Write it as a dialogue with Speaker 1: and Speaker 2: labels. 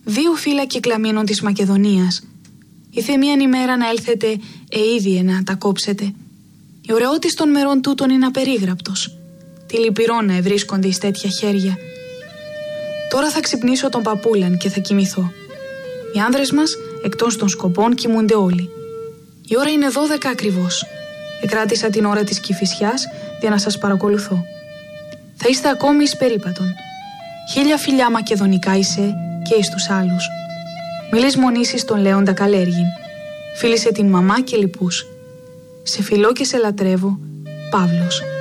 Speaker 1: Δύο φύλλα κυκλαμίνων της Μακεδονίας. Ήθε μίαν ημέρα να έλθετε εΐδιε να τα κόψετε. Η ωραιότης των μερών τούτων είναι απερίγραπτος. Τι λυπηρό να ευρίσκονται εις τέτοια χέρια. Τώρα θα ξυπνήσω τον παππούλαν και θα κοιμηθώ. Οι άνδρες μας, εκτός των σκοπών, κοιμούνται όλοι. Η ώρα είναι 12 ακριβώς. Εκράτησα την ώρα της Κηφισιάς για να σας παρακολουθώ. Θα είστε ακόμη εις περίπατον. 1000 φιλιά μακεδονικά είσαι και εις τους άλλους. Μη λησμονήσεις τον Λέοντα Καλέργην. Φίλησε την μαμά και λοιπούς. Σε φιλώ και σε λατρεύω, Παύλος.